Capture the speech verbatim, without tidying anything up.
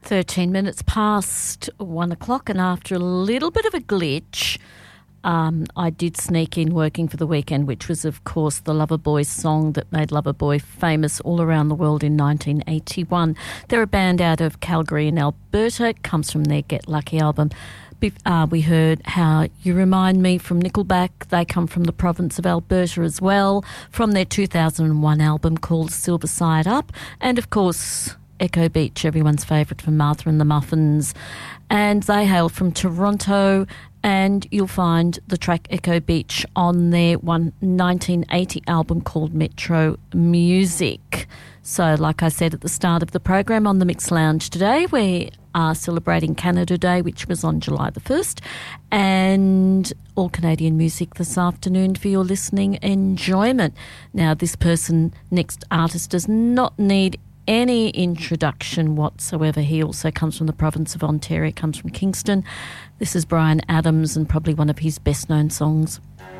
thirteen minutes past one o'clock, and after a little bit of a glitch, um, I did sneak in Working for the Weekend, which was, of course, the Loverboy song that made Loverboy famous all around the world in nineteen eighty-one. They're a band out of Calgary in Alberta. It comes from their Get Lucky album. Uh, we heard How You Remind Me from Nickelback. They come from the province of Alberta as well, from their two thousand one album called Silver Side Up. And, of course, Echo Beach, everyone's favourite from Martha and the Muffins. And they hail from Toronto, and you'll find the track Echo Beach on their one nineteen eighty album called Metro Music. So, like I said at the start of the program, on the Mix Lounge today, we are celebrating Canada Day, which was on July the first, and all Canadian music this afternoon for your listening enjoyment. Now, this person, next artist, does not need any introduction whatsoever. He also comes from the province of Ontario, comes from Kingston. This is Bryan Adams, and probably one of his best-known songs.